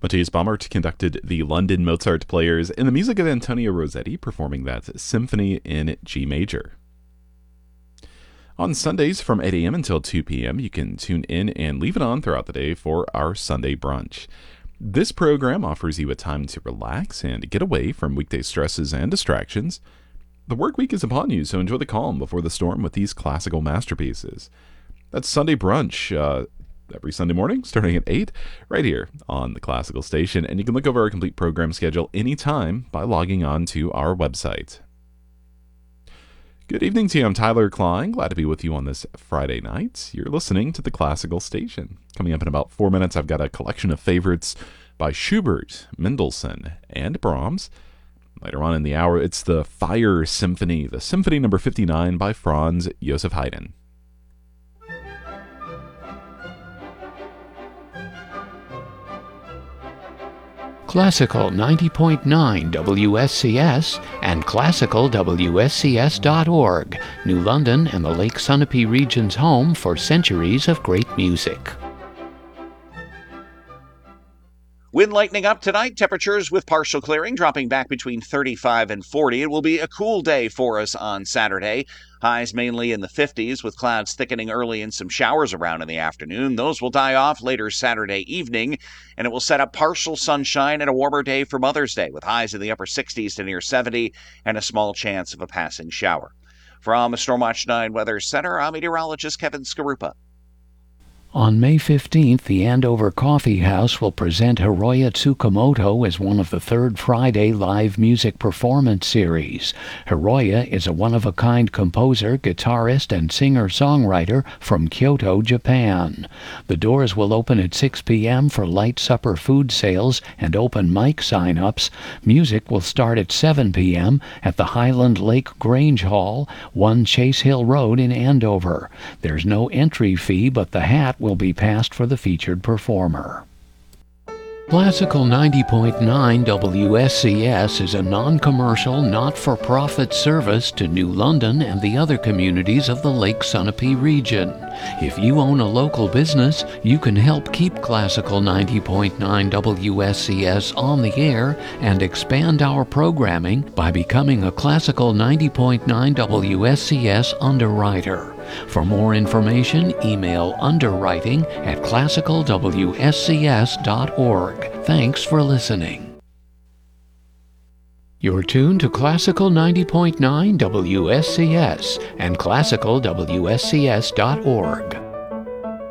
Matthias Baumert conducted the London Mozart Players and the music of Antonio Rossetti, performing that symphony in G major. On Sundays from 8 a.m. until 2 p.m., you can tune in and leave it on throughout the day for our Sunday brunch. This program offers you a time to relax and get away from weekday stresses and distractions. The work week is upon you, so enjoy the calm before the storm with these classical masterpieces. That's Sunday brunch every Sunday morning, starting at 8, right here on the Classical Station. And you can look over our complete program schedule anytime by logging on to our website. Good evening to you. I'm Tyler Klein. Glad to be with you on this Friday night. You're listening to the Classical Station. Coming up in about 4 minutes, I've got a collection of favorites by Schubert, Mendelssohn, and Brahms. Later on in the hour, it's the Fire Symphony, the Symphony number 59 by Franz Joseph Haydn. Classical 90.9 WSCS and classicalwscs.org, New London and the Lake Sunapee region's home for centuries of great music. Wind lightening up tonight, temperatures with partial clearing dropping back between 35 and 40. It will be a cool day for us on Saturday. Highs mainly in the 50s with clouds thickening early and some showers around in the afternoon. Those will die off later Saturday evening, and it will set up partial sunshine and a warmer day for Mother's Day with highs in the upper 60s to near 70 and a small chance of a passing shower. From Stormwatch 9 Weather Center, I'm meteorologist Kevin Skarupa. On May 15th, the Andover Coffee House will present Hiroya Tsukamoto as one of the third Friday live music performance series. Hiroya is a one-of-a-kind composer, guitarist, and singer-songwriter from Kyoto, Japan. The doors will open at 6 p.m. for light supper food sales and open mic sign-ups. Music will start at 7 p.m. at the Highland Lake Grange Hall, 1 Chase Hill Road in Andover. There's no entry fee, but the hat will be passed for the featured performer. Classical 90.9 WSCS is a non-commercial, not-for-profit service to New London and the other communities of the Lake Sunapee region. If you own a local business, you can help keep Classical 90.9 WSCS on the air and expand our programming by becoming a Classical 90.9 WSCS underwriter. For more information, email underwriting@classicalwscs.org. Thanks for listening. You're tuned to Classical 90.9 WSCS and classicalwscs.org.